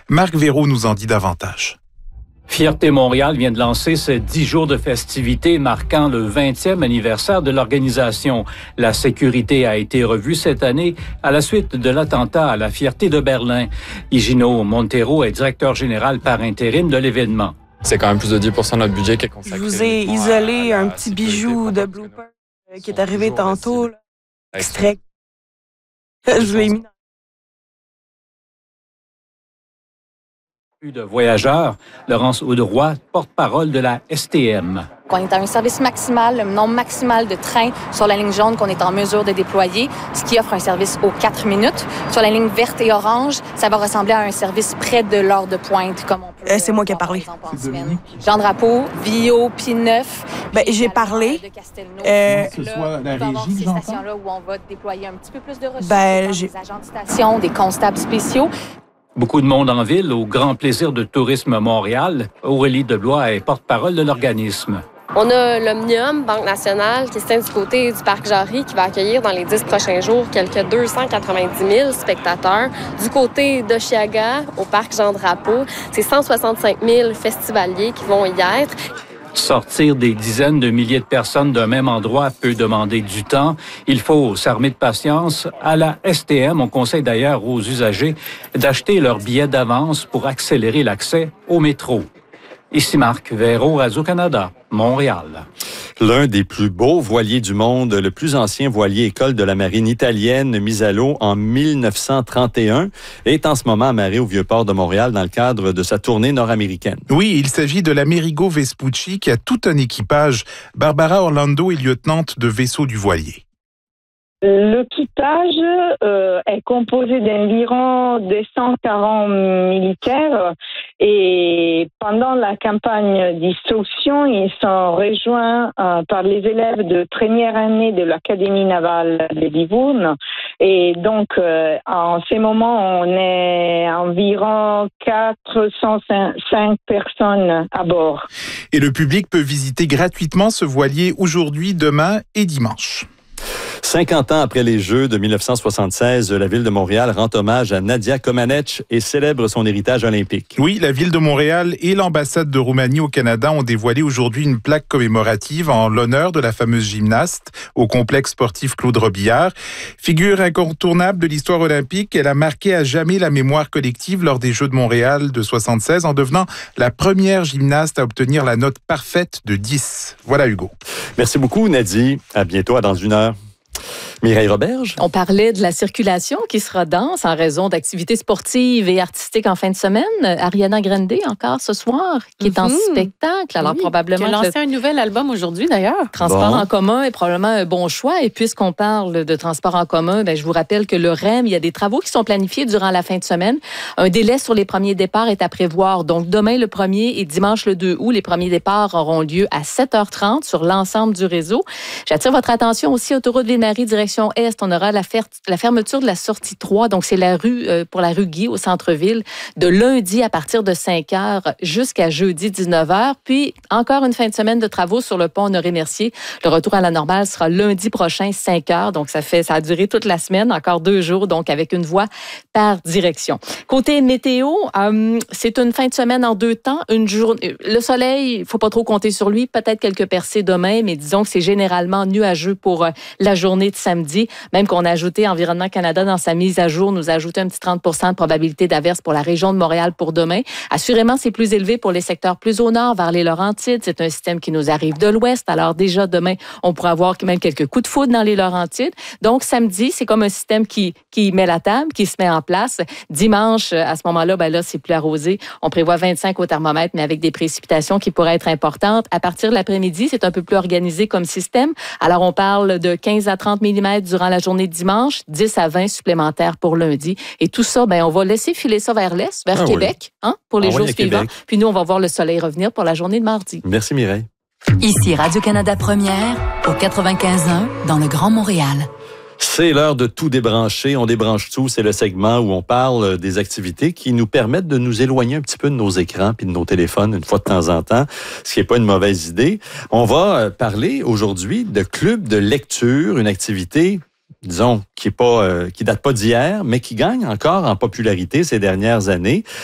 Marc Véraud nous en dit davantage. Fierté Montréal vient de lancer ses 10 jours de festivités marquant le 20e anniversaire de l'organisation. La sécurité a été revue cette année à la suite de l'attentat à la Fierté de Berlin. Higino Montero est directeur général par intérim de l'événement. C'est quand même plus de 10% de notre budget qui est consacré. Je vous ai isolé un petit bijou de blooper qui est arrivé tantôt. Extrait. Je vous l'ai mis. De voyageurs, Laurence Audroy, porte-parole de la STM. On est à un service maximal, le nombre maximal de trains sur la ligne jaune qu'on est en mesure de déployer, ce qui offre un service aux 4 minutes. Sur la ligne verte et orange, ça va ressembler à un service près de l'heure de pointe, comme on peut. C'est moi qui ai parlé. Jean Drapeau, Vio, P9. J'ai parlé. Ce soit la régie, ces stations-là où on va déployer un petit peu plus de ressources, des agents de station, des constables spéciaux. Beaucoup de monde en ville, au grand plaisir de Tourisme Montréal. Aurélie Deblois est porte-parole de l'organisme. On a l'Omnium, Banque nationale, qui se tient du côté du Parc Jarry, qui va accueillir dans les 10 prochains jours quelques 290 000 spectateurs. Du côté d'Oshiaga, au Parc Jean-Drapeau, c'est 165 000 festivaliers qui vont y être. Sortir des dizaines de milliers de personnes d'un même endroit peut demander du temps. Il faut s'armer de patience. À la STM, on conseille d'ailleurs aux usagers d'acheter leurs billets d'avance pour accélérer l'accès au métro. Ici Marc Véraud, Radio-Canada, Montréal. L'un des plus beaux voiliers du monde, le plus ancien voilier école de la marine italienne, mis à l'eau en 1931, est en ce moment amarré au Vieux-Port de Montréal dans le cadre de sa tournée nord-américaine. Oui, il s'agit de l'Amerigo Vespucci qui a tout un équipage. Barbara Orlando est lieutenante de vaisseau du voilier. L'équipage est composé d'environ 240 militaires et pendant la campagne d'instruction, ils sont rejoints par les élèves de première année de l'Académie navale de Livourne. Et donc, en ce moment, on est environ 405 personnes à bord. Et le public peut visiter gratuitement ce voilier aujourd'hui, demain et dimanche. 50 ans après les Jeux de 1976, la Ville de Montréal rend hommage à Nadia Comaneci et célèbre son héritage olympique. Oui, la Ville de Montréal et l'ambassade de Roumanie au Canada ont dévoilé aujourd'hui une plaque commémorative en l'honneur de la fameuse gymnaste au complexe sportif Claude Robillard. Figure incontournable de l'histoire olympique, elle a marqué à jamais la mémoire collective lors des Jeux de Montréal de 1976 en devenant la première gymnaste à obtenir la note parfaite de 10. Voilà Hugo. Merci beaucoup Nadie. À bientôt, à dans une heure. Mireille Roberge. On parlait de la circulation qui sera dense en raison d'activités sportives et artistiques en fin de semaine. Ariana Grande encore ce soir, qui est en spectacle. Alors probablement qui a lancé un nouvel album aujourd'hui d'ailleurs. Transport en commun est probablement un bon choix. Et puisqu'on parle de transport en commun, je vous rappelle que le REM, il y a des travaux qui sont planifiés durant la fin de semaine. Un délai sur les premiers départs est à prévoir. Donc demain le 1er et dimanche le 2 août, les premiers départs auront lieu à 7h30 sur l'ensemble du réseau. J'attire votre attention aussi, autoroute Ville-Marie, direction Est, on aura la fermeture de la sortie 3, donc c'est la rue pour la rue Guy au centre-ville, de lundi à partir de 5h jusqu'à jeudi 19h. Puis encore une fin de semaine de travaux sur le pont Honoré-Mercier. Le retour à la normale sera lundi prochain, 5h. Donc ça a duré toute la semaine, encore 2 jours, donc avec une voie par direction. Côté météo, c'est une fin de semaine en 2 temps. Une journée, le soleil, il ne faut pas trop compter sur lui. Peut-être quelques percées demain, mais disons que c'est généralement nuageux pour la journée de samedi. Même qu'on a ajouté, Environnement Canada, dans sa mise à jour, nous a ajouté un petit 30% de probabilité d'averse pour la région de Montréal pour demain. Assurément, c'est plus élevé pour les secteurs plus au nord, vers les Laurentides. C'est un système qui nous arrive de l'ouest. Alors déjà, demain, on pourra avoir même quelques coups de foudre dans les Laurentides. Donc, samedi, c'est comme un système qui met la table, qui se met en place. Dimanche, à ce moment-là, là, c'est plus arrosé. On prévoit 25 au thermomètre, mais avec des précipitations qui pourraient être importantes. À partir de l'après-midi, c'est un peu plus organisé comme système. Alors, on parle de 15 à 30 mm durant la journée de dimanche, 10 à 20 supplémentaires pour lundi. Et tout ça, on va laisser filer ça vers l'est, vers Québec, pour les jours suivants. Puis nous, on va voir le soleil revenir pour la journée de mardi. Merci Mireille. Ici Radio-Canada Première, au 95.1, dans le Grand Montréal. C'est l'heure de tout débrancher. On débranche tout. C'est le segment où on parle des activités qui nous permettent de nous éloigner un petit peu de nos écrans puis de nos téléphones une fois de temps en temps, ce qui n'est pas une mauvaise idée. On va parler aujourd'hui de club de lecture, une activité, disons, qui date pas d'hier, mais qui gagne encore en popularité ces dernières années.